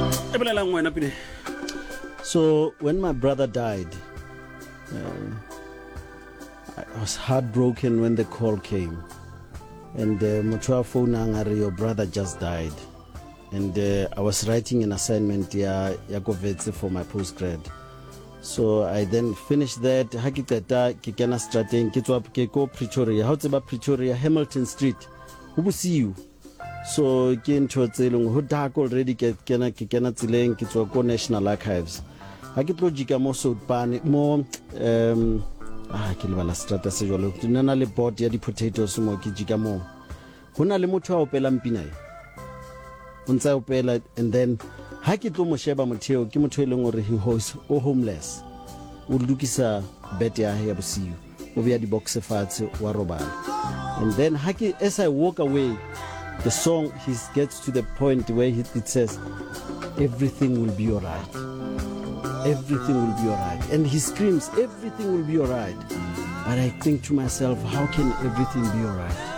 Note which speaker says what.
Speaker 1: So when my brother died, I was heartbroken when the call came. And Mutua phone your brother just died. And I was writing an assignment for my postgrad. So I then finished that. Hakiteta kikena strategy kitwa keko Pretoria. How to Pretoria, Hamilton Street. Who will see you? So again tshotselong ho dark already kena tsileng kitwa ko National Archives. Hakitlo jika mo sotpane mo ke lebala strata se jolo nna le board ya di potatoes mo ke jika mo. Hona le motho a opela mpina e. Untsa opela, and then ha ke tlo mo sheba motheo ke motho eleng gore he was homeless. O lukisa bed ya ya bosiu. O bea di box fatshe wa robala. And then as I walk away, the song gets to the point where it says everything will be all right. Everything will be all right. And he screams, everything will be all right. But I think to myself, how can everything be all right?